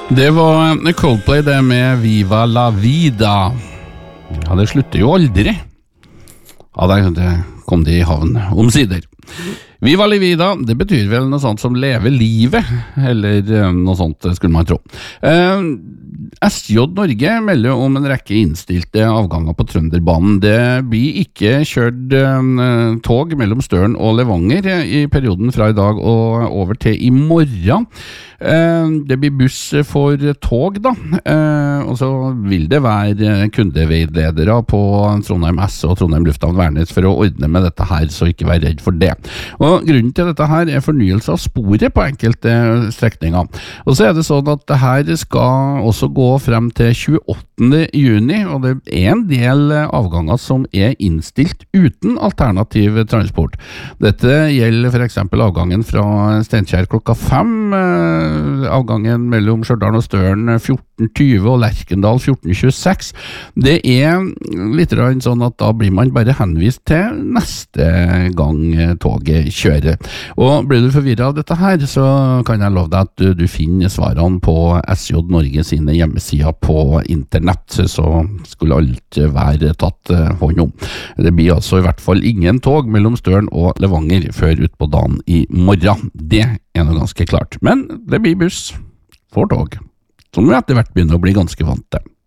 Det var Coldplay det med Viva la Vida. Ja, det slutter jo aldri. Ja, der kom de i havn omsider. Viva la Vida, det betyr vel noe sånt som leve livet, eller noe sånt skulle man tro. SJ Norge melder om en rekke innstilte avganger på Trønderbanen. Det blir ikke kjørt tog mellom Støren og Levanger i perioden fra i dag og over til i morgen. Det blir buss for tog da, og så vil det være kundeveiledere på Trondheim S og Trondheim Lufthavn Værnes for å ordne med dette her, så ikke vær redd for det. Og grunnen til dette her er fornyelse av sporet på enkelte strekninger. Og så er det sånn at det her skal også gå frem til 28. juni, og det er en del avganger som er innstilt uten alternativ transport. Dette gjelder for eksempel avgangen fra Steinkjer klokka 5, avgangen mellom Stjørdal og Støren 14.20 og Lerkendal 14.26. Det er litt sånn at da blir man bare henvist til neste gang toget kjører. Og blir du forvirret av dette her, så kan jeg love deg at du finner svarene på SJ Norge sine hjemmesider på internett, så skulle alt være tatt hånd om. Det blir altså i hvert fall ingen tog mellom Støren og Levanger før ut på dagen i morgen. Det er noe ganske klart. Men det blir buss for tog, som vi etter hvert begynner å bli ganske vant til.